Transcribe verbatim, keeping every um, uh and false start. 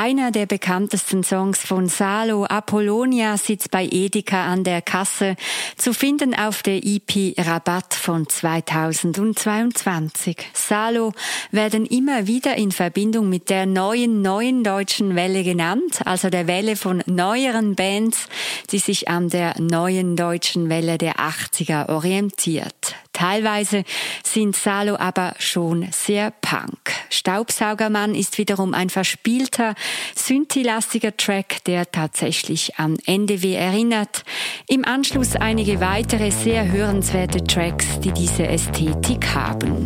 Einer der bekanntesten Songs von Salo, Apollonia, sitzt bei Edeka an der Kasse, zu finden auf der E P Rabatt von zweitausendzweiundzwanzig. Salo werden immer wieder in Verbindung mit der neuen, neuen deutschen Welle genannt, also der Welle von neueren Bands, die sich an der neuen deutschen Welle der achtziger orientiert. Teilweise sind Salo aber schon sehr Punk. Staubsaugermann ist wiederum ein verspielter, synthi-lastiger Track, der tatsächlich an N D W erinnert. Im Anschluss einige weitere sehr hörenswerte Tracks, die diese Ästhetik haben.